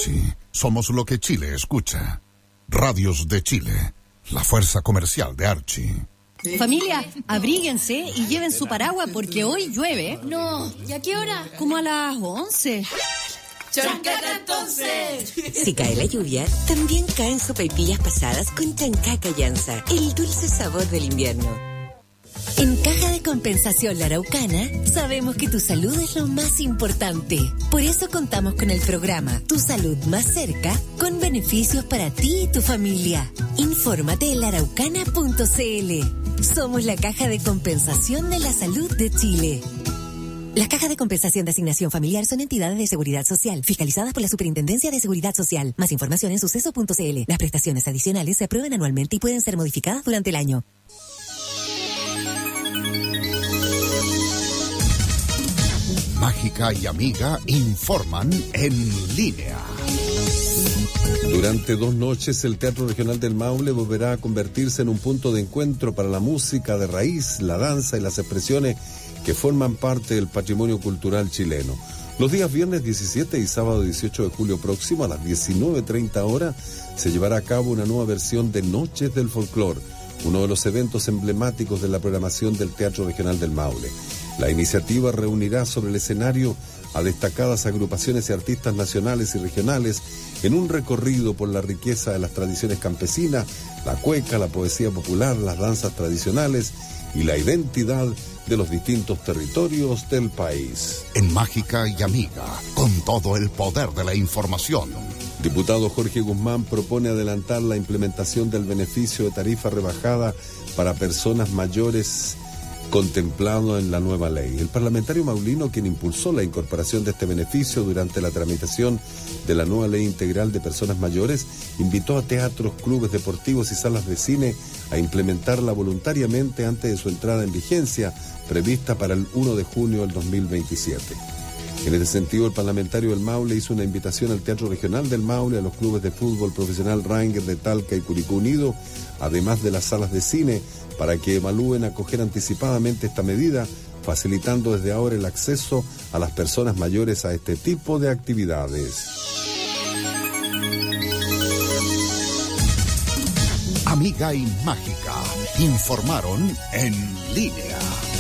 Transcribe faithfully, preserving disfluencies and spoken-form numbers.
Archie. Somos lo que Chile escucha. Radios de Chile, la fuerza comercial de Archie. Familia, abríguense y lleven su paraguas porque hoy llueve. No, ¿y a qué hora? Como a las once. ¡Chancaca entonces! Si cae la lluvia, también caen sopaipillas pasadas con Chancaca Llanza, el dulce sabor del invierno. En Caja de Compensación La Araucana, sabemos que tu salud es lo más importante. Por eso contamos con el programa Tu Salud Más Cerca, con beneficios para ti y tu familia. Infórmate en la araucana punto c l. Somos la Caja de Compensación de la Salud de Chile. Las cajas de compensación de asignación familiar son entidades de seguridad social, fiscalizadas por la Superintendencia de Seguridad Social. Más información en suceso punto c l. Las prestaciones adicionales se aprueban anualmente y pueden ser modificadas durante el año. Mágica y Amiga informan en línea. Durante dos noches, el Teatro Regional del Maule volverá a convertirse en un punto de encuentro para la música de raíz, la danza y las expresiones que forman parte del patrimonio cultural chileno. Los días viernes diecisiete y sábado dieciocho de julio próximo, a las diecinueve treinta horas, se llevará a cabo una nueva versión de Noches del Folclor, uno de los eventos emblemáticos de la programación del Teatro Regional del Maule. La iniciativa reunirá sobre el escenario a destacadas agrupaciones y artistas nacionales y regionales en un recorrido por la riqueza de las tradiciones campesinas, la cueca, la poesía popular, las danzas tradicionales y la identidad de los distintos territorios del país. En Mágica y Amiga, con todo el poder de la información. Diputado Jorge Guzmán propone adelantar la implementación del beneficio de tarifa rebajada para personas mayores contemplado en la nueva ley. El parlamentario maulino, quien impulsó la incorporación de este beneficio durante la tramitación de la nueva ley integral de personas mayores, invitó a teatros, clubes deportivos y salas de cine a implementarla voluntariamente antes de su entrada en vigencia, prevista para el primero de junio del dos mil veintisiete. En ese sentido, el parlamentario del Maule hizo una invitación al Teatro Regional del Maule, a los clubes de fútbol profesional Ranger de Talca y Curicó Unido, además de las salas de cine, para que evalúen acoger anticipadamente esta medida, facilitando desde ahora el acceso a las personas mayores a este tipo de actividades. Amiga y Mágica informaron en línea.